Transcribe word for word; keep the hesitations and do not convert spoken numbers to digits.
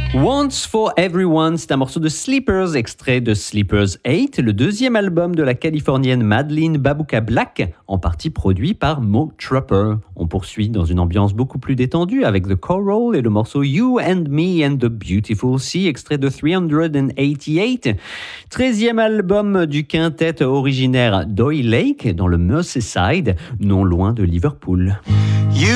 Once for Everyone, c'est un morceau de Sleepers, extrait de Sleepers eight, le deuxième album de la californienne Madeline Babuka Black, en partie produit par Mo Trapper. On poursuit dans une ambiance beaucoup plus détendue avec The Choral et le morceau You and Me and the Beautiful Sea, extrait de three eighty-eight, treizième album du quintet originaire d'Oil Lake dans le Merseyside, non loin de Liverpool. You